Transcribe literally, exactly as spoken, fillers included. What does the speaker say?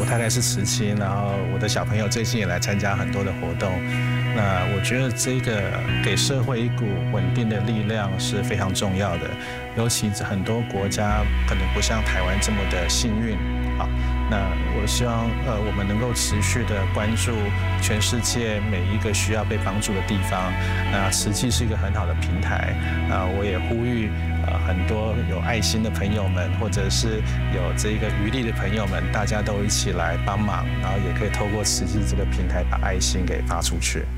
太太是慈亲，然后我的小朋友最近也来参加很多的活动。那我觉得这个给社会一股稳定的力量是非常重要的，尤其很多国家可能不像台湾这么的幸运啊。那我希望呃我们能够持续的关注全世界每一个需要被帮助的地方。那慈济是一个很好的平台啊，我也呼吁呃很多有爱心的朋友们，或者是有这个余力的朋友们，大家都一起来帮忙，然后也可以透过慈济这个平台把爱心给发出去。